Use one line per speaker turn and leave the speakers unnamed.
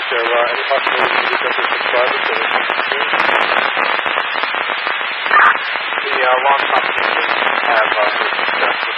there any possibility to get this subscribers that are
the launch company have